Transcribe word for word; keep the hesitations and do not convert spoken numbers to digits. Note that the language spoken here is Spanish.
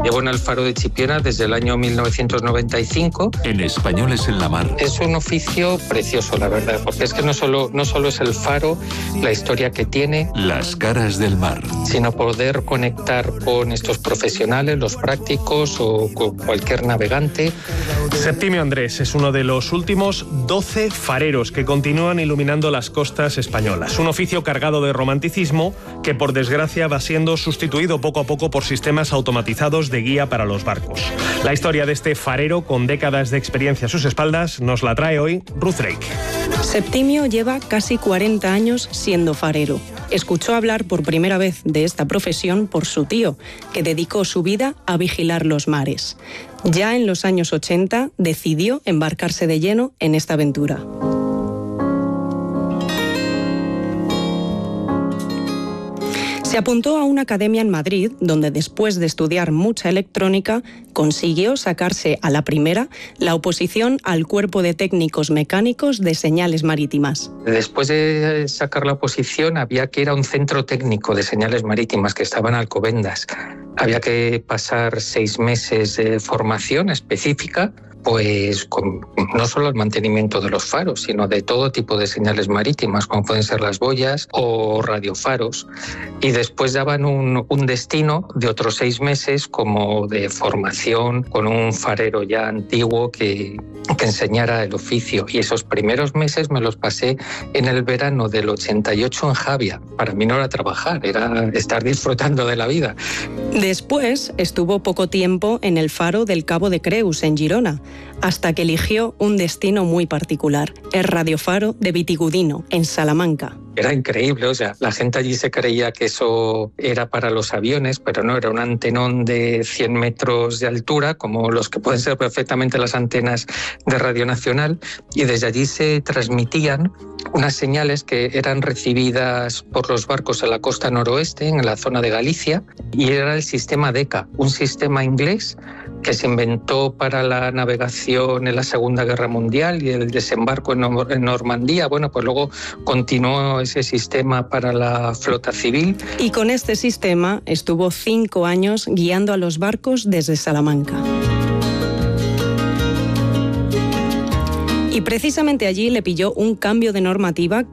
Llevo en el faro de Chipiona desde el año mil novecientos noventa y cinco. En Españoles en la Mar. Es un oficio precioso, la verdad, porque es que no solo, no solo es el faro, la historia que tiene. Las caras del mar. Sino poder conectar con estos profesionales, los prácticos o con cualquier navegante. Septimio Andrés es uno de los últimos doce fareros que continúan iluminando las costas españolas. Un oficio cargado de romanticismo que, por desgracia, va siendo sustituido poco a poco por sistemas automatizados de guía para los barcos. La historia de este farero, con décadas de experiencia a sus espaldas, nos la trae hoy Ruth Drake. Septimio lleva casi cuarenta años siendo farero. Escuchó hablar por primera vez de esta profesión por su tío, que dedicó su vida a vigilar los mares. Ya en los años ochenta decidió embarcarse de lleno en esta aventura. Se apuntó a una academia en Madrid, donde después de estudiar mucha electrónica, consiguió sacarse a la primera la oposición al Cuerpo de Técnicos Mecánicos de Señales Marítimas. Después de sacar la oposición había que ir a un centro técnico de señales marítimas que estaba en Alcobendas. Había que pasar seis meses de formación específica, pues con, no solo el mantenimiento de los faros, sino de todo tipo de señales marítimas, como pueden ser las boyas o radiofaros. Y después daban un, un destino de otros seis meses como de formación con un farero ya antiguo que, que enseñara el oficio. Y esos primeros meses me los pasé en el verano del ochenta y ocho en Javia. Para mí no era trabajar, era estar disfrutando de la vida. Después estuvo poco tiempo en el faro del Cabo de Creus, en Girona, hasta que eligió un destino muy particular, el radiofaro de Vitigudino, en Salamanca. Era increíble, o sea, la gente allí se creía que eso era para los aviones, pero no, era un antenón de cien metros de altura, como los que pueden ser perfectamente las antenas de Radio Nacional, y desde allí se transmitían unas señales que eran recibidas por los barcos en la costa noroeste, en la zona de Galicia, y era el sistema DECA, un sistema inglés que se inventó para la navegación en la Segunda Guerra Mundial y el desembarco en, Nor- en Normandía. Bueno, pues luego continuó ese sistema para la flota civil. Y con este sistema estuvo cinco años guiando a los barcos desde Salamanca. Y precisamente allí le pilló un cambio de normativa